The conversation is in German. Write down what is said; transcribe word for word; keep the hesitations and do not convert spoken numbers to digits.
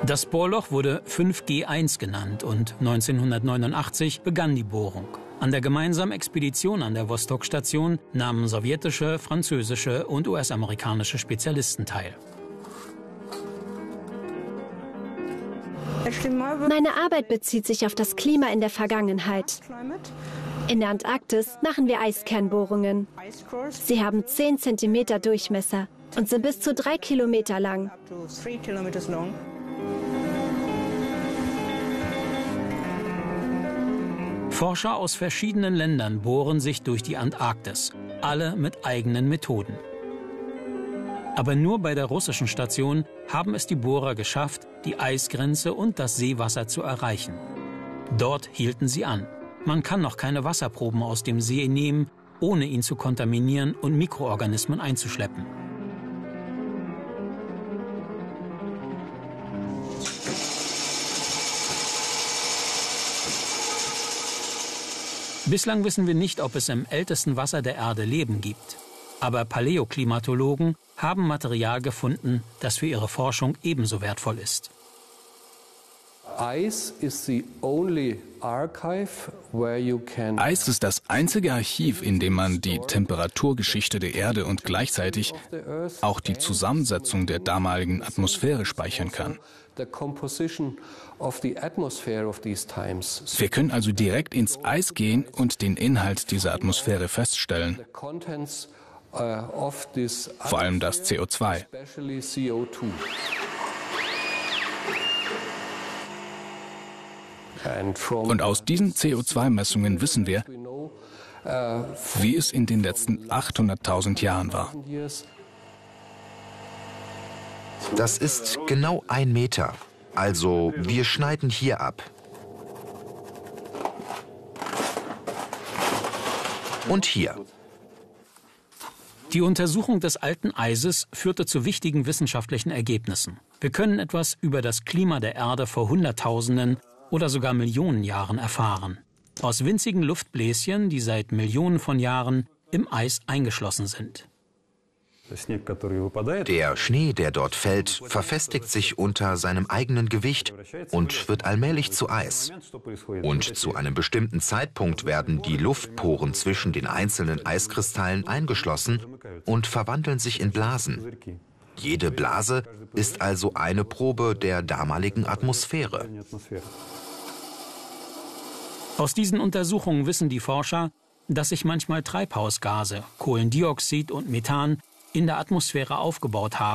Das Bohrloch wurde fünf G eins genannt und neunzehnhundertneunundachtzig begann die Bohrung. An der gemeinsamen Expedition an der Vostok-Station nahmen sowjetische, französische und U S-amerikanische Spezialisten teil. Meine Arbeit bezieht sich auf das Klima in der Vergangenheit. In der Antarktis machen wir Eiskernbohrungen. Sie haben zehn Zentimeter Durchmesser und sind bis zu drei Kilometer lang. Forscher aus verschiedenen Ländern bohren sich durch die Antarktis, alle mit eigenen Methoden. Aber nur bei der russischen Station haben es die Bohrer geschafft, die Eisgrenze und das Seewasser zu erreichen. Dort hielten sie an. Man kann noch keine Wasserproben aus dem See nehmen, ohne ihn zu kontaminieren und Mikroorganismen einzuschleppen. Bislang wissen wir nicht, ob es im ältesten Wasser der Erde Leben gibt. Aber Paläoklimatologen haben Material gefunden, das für ihre Forschung ebenso wertvoll ist. Eis ist das einzige Archiv, in dem man die Temperaturgeschichte der Erde und gleichzeitig auch die Zusammensetzung der damaligen Atmosphäre speichern kann. Wir können also direkt ins Eis gehen und den Inhalt dieser Atmosphäre feststellen. Vor allem das C O zwei. Und aus diesen C O zwei Messungen wissen wir, wie es in den letzten achthunderttausend Jahren war. Das ist genau ein Meter. Also wir schneiden hier ab. Und hier. Die Untersuchung des alten Eises führte zu wichtigen wissenschaftlichen Ergebnissen. Wir können etwas über das Klima der Erde vor Hunderttausenden oder sogar Millionen Jahren erfahren. Aus winzigen Luftbläschen, die seit Millionen von Jahren im Eis eingeschlossen sind. Der Schnee, der dort fällt, verfestigt sich unter seinem eigenen Gewicht und wird allmählich zu Eis. Und zu einem bestimmten Zeitpunkt werden die Luftporen zwischen den einzelnen Eiskristallen eingeschlossen und verwandeln sich in Blasen. Jede Blase ist also eine Probe der damaligen Atmosphäre. Aus diesen Untersuchungen wissen die Forscher, dass sich manchmal Treibhausgase, Kohlendioxid und Methan in der Atmosphäre aufgebaut haben